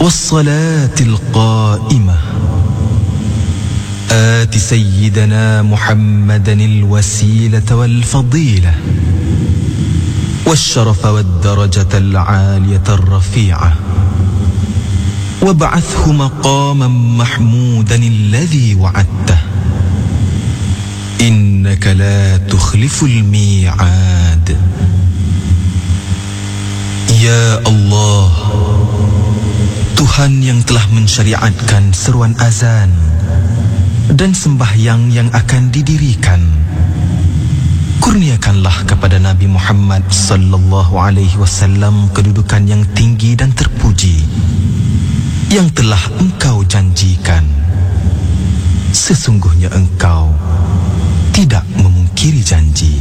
والصلاة القائمة آت سيدنا محمدا الوسيلة والفضيلة والشرف والدرجة العالية الرفيعة وابعثه مقاما محمودا الذي وعدته إنك لا تخلف الميعاد. Ya Allah, Tuhan yang telah mensyariatkan seruan azan dan sembahyang yang akan didirikan, kurniakanlah kepada Nabi Muhammad sallallahu alaihi wasallam kedudukan yang tinggi dan terpuji yang telah Engkau janjikan. Sesungguhnya Engkau tidak memungkiri janji.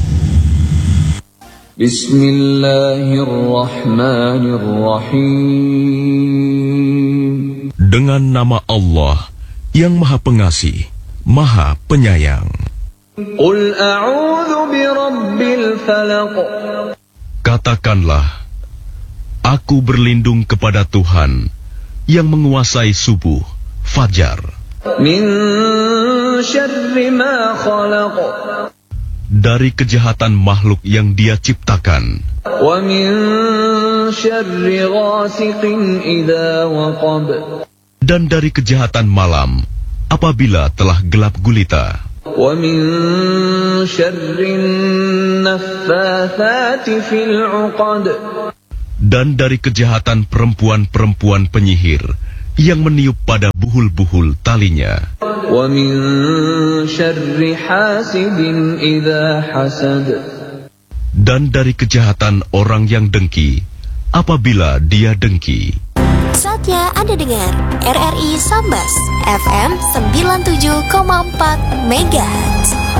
Bismillahirrahmanirrahim. Dengan nama Allah yang Maha Pengasih, Maha Penyayang. Qul a'udzu birabbil falaq. Katakanlah, aku berlindung kepada Tuhan yang menguasai subuh, fajar. Min syarri ma khalaq. Dari kejahatan makhluk yang Dia ciptakan. Wa min syarri ghasiqin idza waqab. Dan dari kejahatan malam apabila telah gelap gulita. Wa min syarri naffatsati fil 'uqad. Dan dari kejahatan perempuan-perempuan penyihir yang meniup pada buhul-buhul talinya. Wa min syarri hasidin idza hasad. Dan dari kejahatan orang yang dengki apabila dia dengki. Saatnya Anda dengar RRI Sambas FM 97,4 MHz.